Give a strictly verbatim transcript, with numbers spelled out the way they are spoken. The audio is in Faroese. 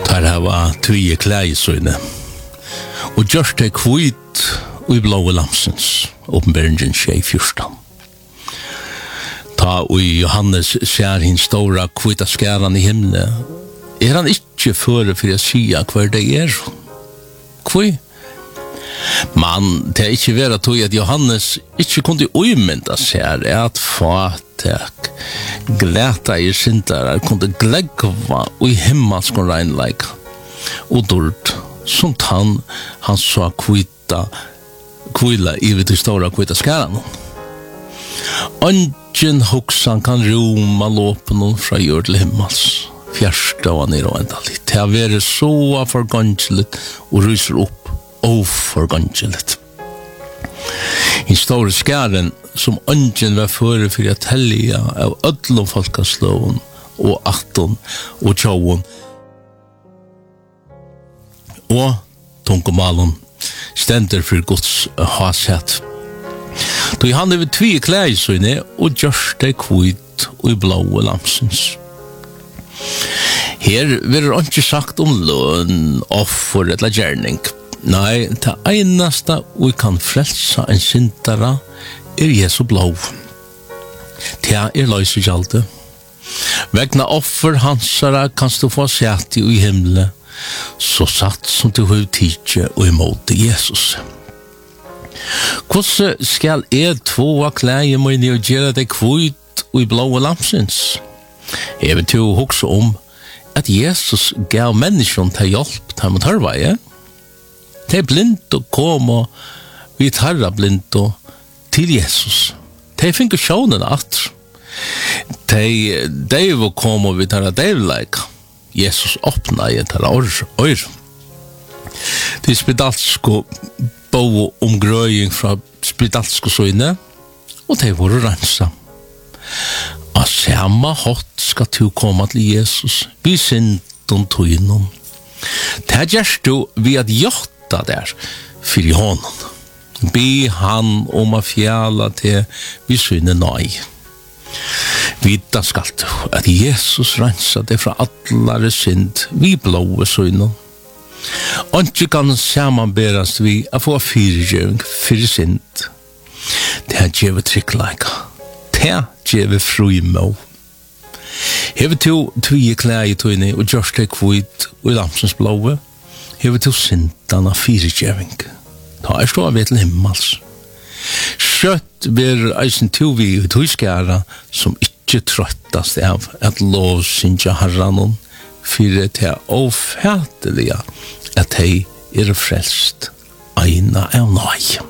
Tar hava twie klæisøyne. Og gjørst det kvit og i blåe lamsens, åpenberingen tjei fyrstan. Ta og Johannes ser hin stora kvita skæran i himle, er han ikkje føre for å sia hver det er. Kvoi? Men det er ikkje vera tog at Johannes ikkje kunne uimynda seg at fatek, glæta i sintarar kunne glegva og i himmelskon regnleik og dord som han han sa kvita kvila i vid de stora kvita skæran. Ungen hoksan kan roma låpen fra jord til himmels, fjärsta og nere og enda litt. Det har vært så forgangeligt og ryser opp oforgangeligt. I store skæren som ungen var føre for å tellige av ødlom folkaslån og akton og tjåen og tungomalen stender for Guds hashet. Då han över tvi klädsöjne och gjørst det kvit och i blåa lamsens. Her vil det ikke sagt om løn, offer eller gjerning. Nei, det eneste vi kan frelsa en syndara er Jesu blå. Det er løysegjaldet. Vegna offer hansara kan du få sett i himmelen, så satt som du har tidje og imot Jesus. Hvordan skal jeg tvåa klæje mine og gjøre det kvit og i blåa lamsens? Jeg vet jo også om at Jesus gav mennesken til hjelp til mot hørveie. Det er blindt og kom og vi tarra blindt og til Jesus. Det finner sjånen at de deiv og kom og vi tarra deivleik. Jesus åpna i tarra ør. De spedalsko bo om grøying fra spedalsko søyne og de var rensa. Av samme hatt skal du komme til Jesus, vi sint om tøynen. Det gjør du ved at hjertet der for hånden. Be han om å fjæla til vi sønne nøy. Vita skal du at Jesus rensa det fra allare synd vi blåe sønnen. Og ikke kan samanberast vi å få fyrirgjøring for synd. Det er djeve tryggleika. Det er djeve frumå. Hever to tvi klæi tøyne og gjørst det kvit og i lamsens blåe. Hever to syndana fyrirgjøring. Da er stå av til himmels. Skjøtt ber eisen to vi i tøyskæra som ikke trøttast av at lov syndja herranon fyrir det ofætelige at hei er frelst eina av nøy.